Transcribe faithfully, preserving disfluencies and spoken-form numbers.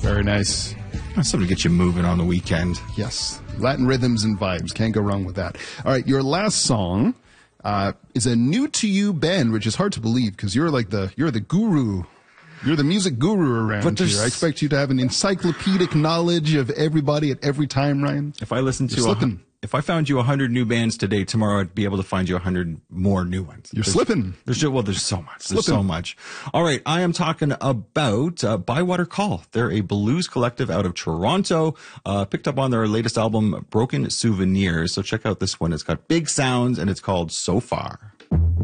Very nice. Something to get you moving on the weekend. Yes. Latin rhythms and vibes. Can't go wrong with that. All right. Your last song uh, is a new to you band, which is hard to believe because you're like the, you're the guru. You're the music guru around here. I expect you to have an encyclopedic knowledge of everybody at every time, Ryan. If I listen to a, if I found you a hundred new bands today, tomorrow I'd be able to find you a hundred more new ones. You're there's, slipping. There's just, well, there's so much. There's Slipping. so much. All right, I am talking about uh, Bywater Call. They're a blues collective out of Toronto. Uh, picked up on their latest album, Broken Souvenirs. So check out this one. It's got big sounds and it's called So Far.